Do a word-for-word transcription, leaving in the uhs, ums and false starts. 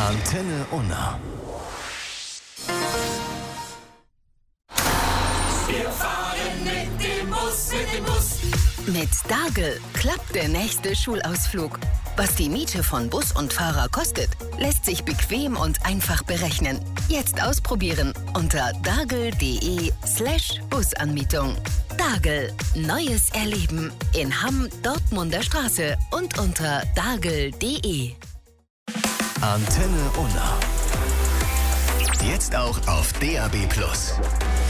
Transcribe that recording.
Antenne Unna. Wir fahren mit dem Bus, mit dem Bus. Mit Dargel klappt der nächste Schulausflug. Was die Miete von Bus und Fahrer kostet, lässt sich bequem und einfach berechnen. Jetzt ausprobieren unter dargel.de slash Busanmietung. Dargel, neues Erleben in Hamm, Dortmunder Straße und unter dargel.de. Antenne Unna. Jetzt auch auf D A B plus.